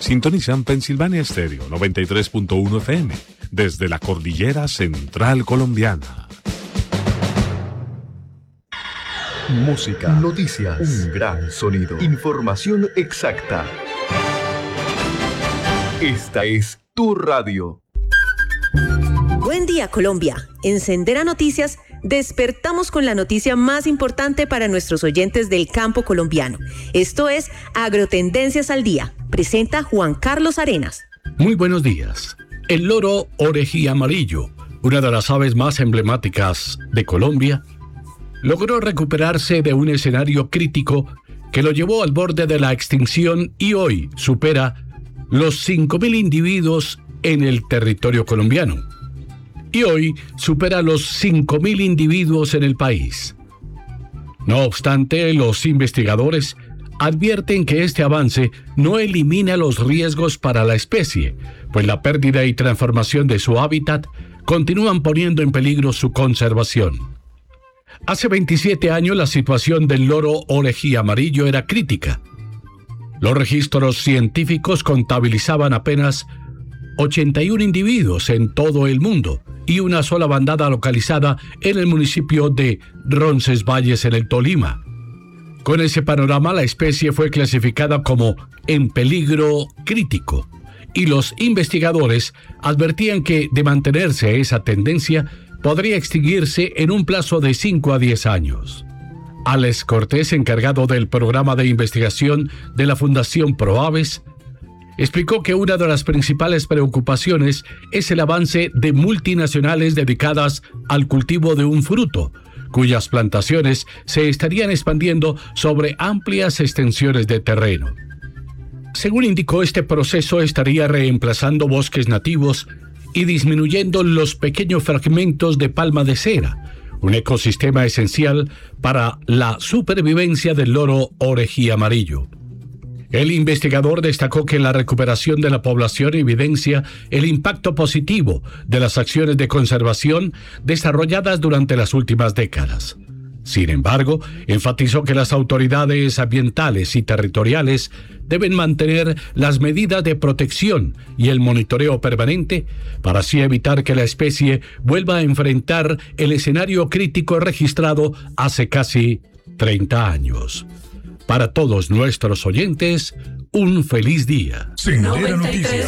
Sintonizan Pensilvania Estéreo 93.1 FM desde la cordillera central colombiana. Música, noticias, un gran sonido, información exacta. Esta es tu radio. Buen día, Colombia. En Sendera Noticias despertamos con la noticia más importante para nuestros oyentes del campo colombiano. Esto es Agrotendencias al Día. Presenta Juan Carlos Arenas. Muy buenos días. El loro orejía amarillo, una de las aves más emblemáticas de Colombia, logró recuperarse de un escenario crítico que lo llevó al borde de la extinción y hoy supera los 5.000 individuos en el territorio colombiano. Y hoy supera los 5.000 individuos en el país. No obstante, los investigadores advierten que este avance no elimina los riesgos para la especie, pues la pérdida y transformación de su hábitat continúan poniendo en peligro su conservación. Hace 27 años la situación del loro orejía amarillo era crítica. Los registros científicos contabilizaban apenas 81 individuos en todo el mundo y una sola bandada localizada en el municipio de Roncesvalles, en el Tolima. Con ese panorama, la especie fue clasificada como en peligro crítico y los investigadores advertían que, de mantenerse esa tendencia, podría extinguirse en un plazo de 5 a 10 años. Alex Cortés, encargado del programa de investigación de la Fundación Proaves, explicó que una de las principales preocupaciones es el avance de multinacionales dedicadas al cultivo de un fruto, cuyas plantaciones se estarían expandiendo sobre amplias extensiones de terreno. Según indicó, este proceso estaría reemplazando bosques nativos y disminuyendo los pequeños fragmentos de palma de cera, un ecosistema esencial para la supervivencia del loro orejía amarillo. El investigador destacó que la recuperación de la población evidencia el impacto positivo de las acciones de conservación desarrolladas durante las últimas décadas. Sin embargo, enfatizó que las autoridades ambientales y territoriales deben mantener las medidas de protección y el monitoreo permanente para así evitar que la especie vuelva a enfrentar el escenario crítico registrado hace casi 30 años. Para todos nuestros oyentes, un feliz día. Sendera Noticias.